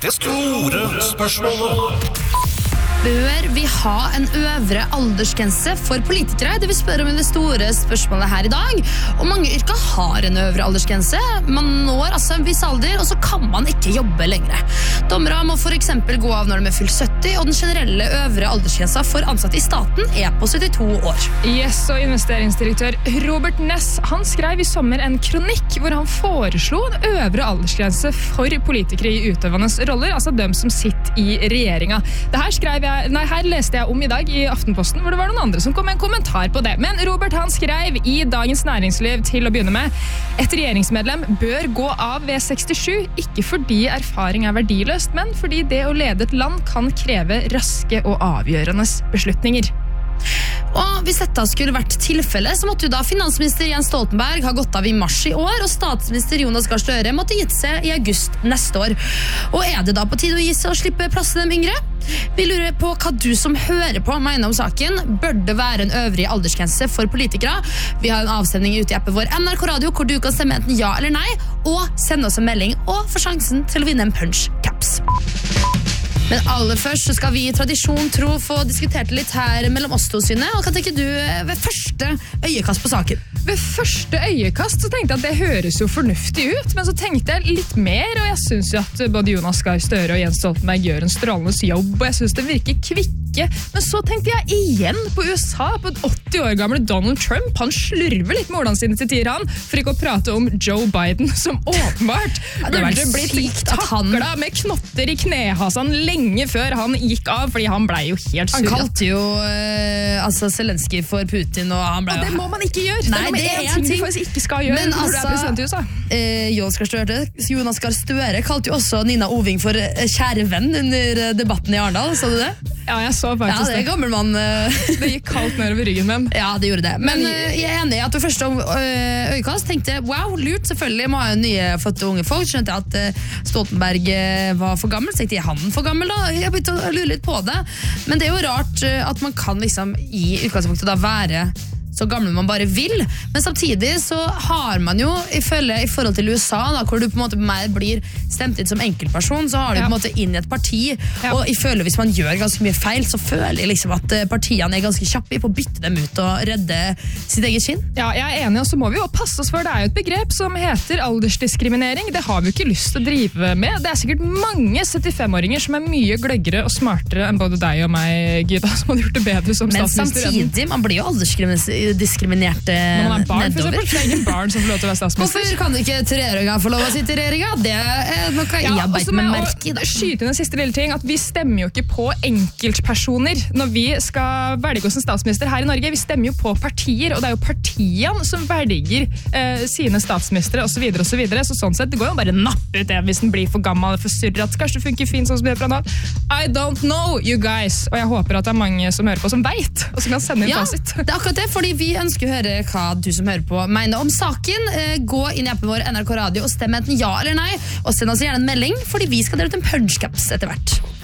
Det store spørsmålet. Bør vi ha en øvre aldersgrense for politikere? Det vi spør om i det store spørsmålet her i dag. Og mange yrker har en øvre aldersgrense. Man når altså en viss alder, og så kan man ikke jobbe lenger. Dommere må for eksempel gå av når de er fylt 70, og den generelle øvre aldersgrensa for ansatte i staten er på 72 år. Yes, og investeringsdirektør Robert Ness, han skrev i sommer en kronikk hvor han foreslo en øvre aldersgrense for politikere i utøvende roller, altså dem som sitter i regjeringa. Her leste jeg om i dag i Aftenposten, hvor det var noen andre som kom med en kommentar på det. Men Robert han skrev i Dagens Næringsliv til å begynne med: et regjeringsmedlem bør gå av ved 67, ikke fordi erfaring er verdiløst, men fordi det å lede et land kan kreve raske og avgjørende beslutninger. Og hvis dette skulle vært tilfellet, så måtte jo da finansminister Jens Stoltenberg ha gått av i mars i år, og statsminister Jonas Gahr Støre måtte gitt seg i august neste år. Og er det da på tide å gi seg og slippe plass til dem yngre? Vi lurer på hva du som hører på mener om saken. Bør det være en øvrig aldersgrense for politikere? Vi har en avstemning ute i appen vår NRK Radio, hvor du kan stemme enten ja eller nei, og sende oss en melding og få sjansen til å vinne en Punch Caps. Men aller først så skal vi i tradisjon tro få diskutert litt her mellom oss to, Synne. Og hva tenker du ved første øyekast på saken? Ved første øyekast så tenkte jeg at det høres jo fornuftig ut, men så tenkte jeg litt mer, og jeg synes jo at både Jonas Gahr Støre og Jens Stoltenberg gjør en strålende jobb, og jeg synes det virker kvikke. Men så tenkte jeg igjen på USA, på 80 år gamle Donald Trump. Han slurver litt med ordene sine til tider, han, for ikke å prate om Joe Biden, som åpenbart burde blitt taklet med knotter i knehasen lenge før han gikk av, fordi han ble jo helt surret. Han kalte jo Zelensky for Putin, og han ble og det må man ikke gjøre. Nei, det er en ting vi faktisk ikke skal gjøre når du er president i USA. Jonas Gahr Støre kalte jo også Nina Oving for kjære venn under debatten i Arendal, så du det? Ja, jeg så faktisk det. Ja, det er gammel mann. Det gikk kaldt nedover ryggen med. Ja, det gjorde det. Men jeg er enig i at du første øyekast tenkte, wow, lurt, selvfølgelig må ha nye flotte unge folk. Skjønte jeg at Stoltenberg var for gammel, så tenkte jeg han for gammel da. Jeg begynte å lure litt på det. Men det er jo rart at man kan liksom i utgangspunktet da være så gammel man bare vil, men samtidig så har man jo, i forhold til USA da, hvor du på en måte mer blir stemt inn som enkeltperson, så har du på en måte inn i et parti, og jeg føler hvis man gjør ganske mye feil, så føler jeg liksom at partiene er ganske kjappe på å bytte dem ut og redde sitt eget skinn. Ja, jeg er enig, og så må vi jo passe oss for, det er jo et begrep som heter aldersdiskriminering, det har vi jo ikke lyst til å drive med. Det er sikkert mange 75-åringer som er mye gløggere og smartere enn både deg og meg, Gita, som hadde gjort det bedre som statsminister. Men samtidig, man blir jo aldersdiskriminerte når man er barn, for nedover. eksempel, det er ingen barn som får lov til å være statsminister. Hvorfor kan ikke 3-åringer få lov å sitte i regjeringa? Det er noe jeg har beit med merke i det. Skyte inn en siste lille ting, at vi stemmer jo ikke på enkeltpersoner når vi skal velge oss en statsminister her i Norge. Vi stemmer jo på partier, og det er jo partiene som velger sine statsministre, og så videre, og så videre. Så sånn sett, det går jo bare nappe ut det hvis den blir for gammel, for surret. Kanskje det funker fint sånn som det er fra nå. I don't know, you guys. Og jeg håper at det er mange som hører på som vet, og som kan sende inn fasit. Det er akkurat det, fordi vi ønsker å høre hva du som hører på mener om saken. Gå inn i appen vår NRK Radio og stemme enten ja eller nei, og send oss gjerne en melding, fordi vi skal dele ut en Punch Caps etter hvert.